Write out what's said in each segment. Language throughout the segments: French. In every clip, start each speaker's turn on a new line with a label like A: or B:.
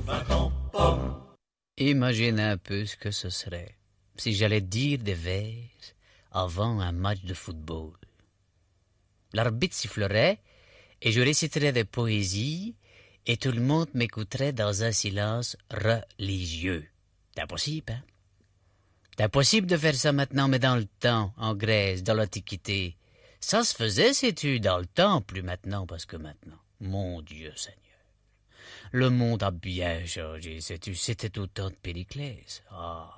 A: Imagine un peu ce que ce serait si j'allais dire des vers avant un match de football. L'arbitre sifflerait et je réciterais des poésies et tout le monde m'écouterait dans un silence religieux. C'est impossible, hein? C'est impossible de faire ça maintenant, mais dans le temps, en Grèce, dans l'Antiquité, ça se faisait, sais-tu, dans le temps, plus maintenant, parce que maintenant, mon Dieu Seigneur, le monde a bien changé, sais-tu, c'était au temps de Périclès. Ah,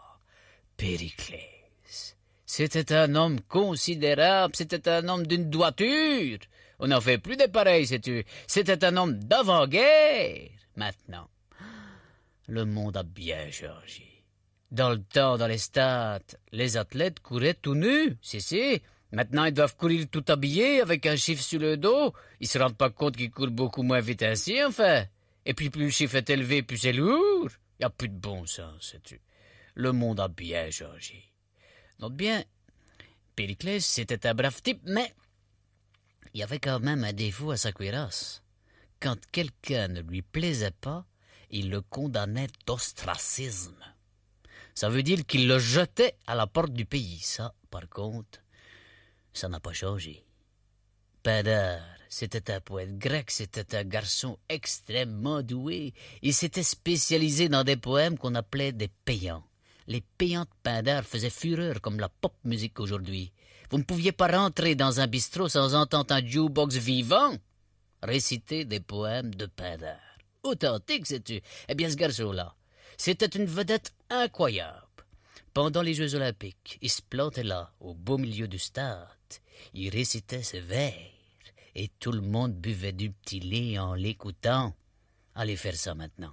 A: Périclès, c'était un homme considérable, c'était un homme d'une droiture. On n'en fait plus des pareils, sais-tu, c'était un homme d'avant-guerre. Maintenant, le monde a bien changé. Dans le temps, dans les stades, les athlètes couraient tout nus, si. Maintenant, ils doivent courir tout habillés, avec un chiffre sur le dos. Ils se rendent pas compte qu'ils courent beaucoup moins vite ainsi, enfin. Et puis, plus le chiffre est élevé, plus c'est lourd. Il n'y a plus de bon sens, sais-tu. Le monde a bien changé. Note bien, Périclès, c'était un brave type, mais il y avait quand même un défaut à sa cuirasse. Quand quelqu'un ne lui plaisait pas, il le condamnait d'ostracisme. Ça veut dire qu'il le jetait à la porte du pays. Ça, par contre, ça n'a pas changé. Pindare, c'était un poète grec, c'était un garçon extrêmement doué. Il s'était spécialisé dans des poèmes qu'on appelait des péants. Les péants de Pindare faisaient fureur comme la pop musique aujourd'hui. Vous ne pouviez pas rentrer dans un bistrot sans entendre un jukebox vivant réciter des poèmes de Pindare. Authentique, sais-tu? Eh bien, ce garçon-là, c'était une vedette incroyable. Pendant les Jeux Olympiques, il se plantait là, au beau milieu du stade. Il récitait ses vers, et tout le monde buvait du petit lait en l'écoutant. Allez faire ça maintenant.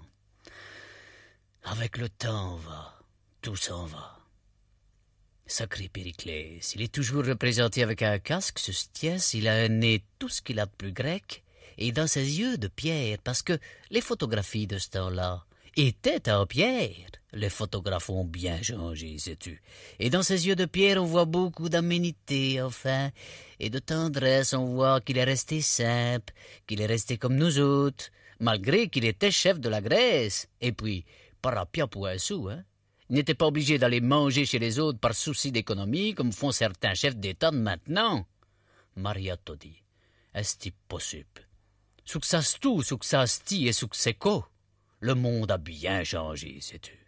A: Avec le temps, on va. Tout s'en va. Sacré Périclès, il est toujours représenté avec un casque, ce stiès, il a un nez tout ce qu'il a de plus grec, et dans ses yeux de pierre, parce que les photographies de ce temps-là étaient en pierre. Les photographes ont bien changé, sais-tu. Et dans ses yeux de pierre, on voit beaucoup d'aménité, enfin, et de tendresse. On voit qu'il est resté simple, qu'il est resté comme nous autres, malgré qu'il était chef de la Grèce. Et puis, pas rapia pour un sou, hein. Il n'était pas obligé d'aller manger chez les autres par souci d'économie, comme font certains chefs d'État de maintenant. Maria Todi, est-ce possible? Succès tout, succès et succès co. Le monde a bien changé, sais-tu.